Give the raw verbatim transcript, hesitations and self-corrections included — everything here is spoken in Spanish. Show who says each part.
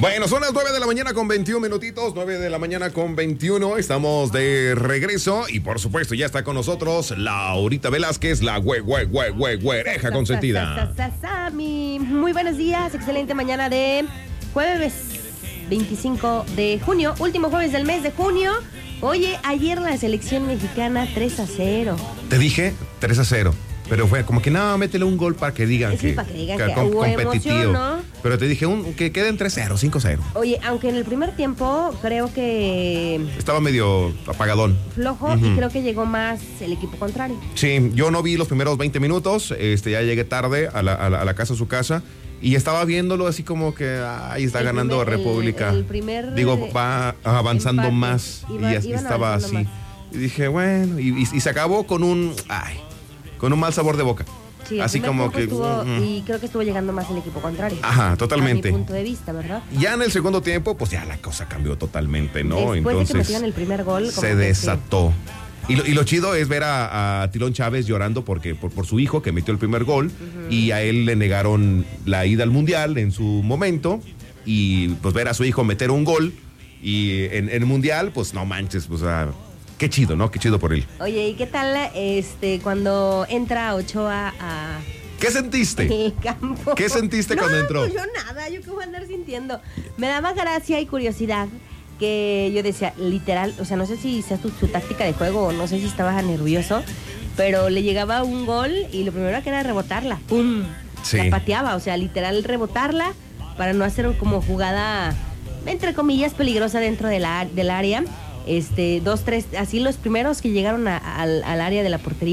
Speaker 1: Bueno, son las nueve de la mañana con veintiún minutitos, nueve de la mañana con veintiuno, estamos de regreso y por supuesto ya está con nosotros Laurita Velázquez, la güey, güey, güey, güey, güereja consentida.
Speaker 2: Muy buenos días, excelente mañana de jueves veinticinco de junio, último jueves del mes de junio. Oye, ayer la selección mexicana tres a cero.
Speaker 1: Te dije tres a cero. Pero fue como que no, métele un gol para que digan
Speaker 2: sí,
Speaker 1: que,
Speaker 2: para que, digan
Speaker 1: que,
Speaker 2: que
Speaker 1: com,
Speaker 2: hubo
Speaker 1: competitivo.
Speaker 2: Emoción, ¿no?
Speaker 1: Pero te dije un, que queden tres cero, cinco cero.
Speaker 2: Oye, aunque en el primer tiempo creo que
Speaker 1: estaba medio apagadón.
Speaker 2: Flojo uh-huh. Y creo que llegó más el equipo contrario.
Speaker 1: Sí, yo no vi los primeros veinte minutos, este, ya llegué tarde a la, a la, a la casa, a su casa. Y estaba viéndolo así como que ahí está el ganando primer, República.
Speaker 2: El, el primer
Speaker 1: Digo, va avanzando empate. más. Iba, y estaba así. Más. Y dije, bueno, y, y, y se acabó con un, ay, con un mal sabor de boca.
Speaker 2: Sí,
Speaker 1: así como que
Speaker 2: estuvo, mm, y creo que estuvo llegando más el equipo contrario.
Speaker 1: Ajá, totalmente.
Speaker 2: A mi punto de vista, ¿verdad?
Speaker 1: Ya en el segundo tiempo, pues ya la cosa cambió totalmente, ¿no?
Speaker 2: Después
Speaker 1: Entonces
Speaker 2: de que metieron el primer gol, como
Speaker 1: se desató. Sí. Y, lo, y lo chido es ver a, a Tilón Chávez llorando porque por, por su hijo que metió el primer gol uh-huh. Y a él le negaron la ida al Mundial en su momento y pues ver a su hijo meter un gol y en, en el Mundial, pues no manches, pues a qué chido, ¿no? Qué chido por él.
Speaker 2: Oye, ¿y qué tal este cuando entra Ochoa a...
Speaker 1: ¿Qué sentiste?
Speaker 2: El campo.
Speaker 1: ¿Qué sentiste
Speaker 2: no,
Speaker 1: cuando entró?
Speaker 2: Pues yo nada, yo qué voy a andar sintiendo. Me daba gracia y curiosidad que yo decía, literal, o sea, no sé si sea su, su táctica de juego o no sé si estaba nervioso, pero le llegaba un gol y lo primero que era rebotarla. ¡Pum! Sí. La pateaba, o sea, literal rebotarla para no hacer como jugada, entre comillas, peligrosa dentro de la, del área. Este, dos, tres, así los primeros que llegaron a, a, al área de la portería.